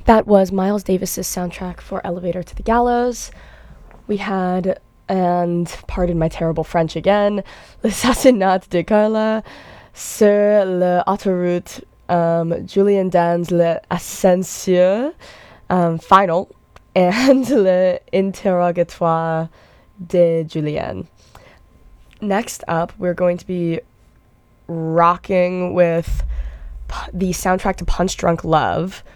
That was Miles Davis's soundtrack for Elevator to the Gallows. We had, and pardon my terrible French again, L'Assassinat de Carla, Sur l'autoroute, Julian Dan's L'Ascension, Final, and L'Interrogatoire de Julien. Next up, we're going to be rocking with the soundtrack to Punch Drunk Love,